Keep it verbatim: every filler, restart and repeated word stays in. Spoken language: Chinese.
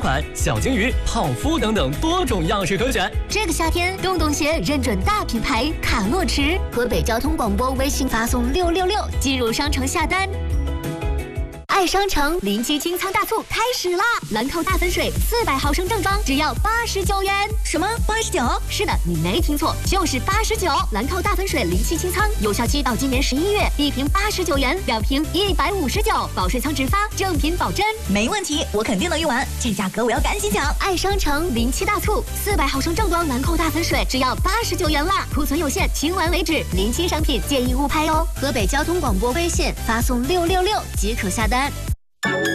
款、小金鱼、泡芙等等多种样式可选。 这个夏天，洞洞鞋认准大品牌卡洛驰，河北交通广播微信发送六六六进入商城下单。爱商城临期清仓大促开始啦！兰蔻大粉水四百毫升正装只要八十九元。什么？八十九？是的，你没听错，就是八十九。兰蔻大粉水临期清仓，有效期到今年十一月，一瓶八十九元，两瓶一百五十九，保税仓直发，正品保真。 没问题，我肯定能用完。这价格我要赶紧抢！ 爱商城临期大促，四百毫升正装兰蔻大粉水只要八十九元啦，库存有限，清完为止。临期商品建议勿拍哦。河北交通广播微信发送六六六即可下单。